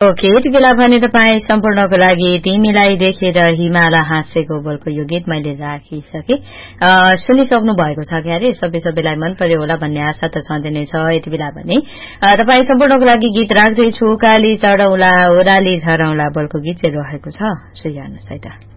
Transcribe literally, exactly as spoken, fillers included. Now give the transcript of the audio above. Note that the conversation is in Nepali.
ओके यति बेला भने तपाईँ सम्पूर्णको लागि तिमीलाई देखेर हिमाल हाँसेको बोलको यो गीत मैले राखिसके सुनिसक्नु भएको छ क्यारे सबै सबैलाई मन पर्यो होला भन्ने आशा त छँदै नै छ। यति बेला भने तपाईँ सम्पूर्णको लागि गीत राख्दैछु काली चढौला ओराली झरौला बोलको गीत चाहिँ रहेको छ सुन्नुहोस् है त।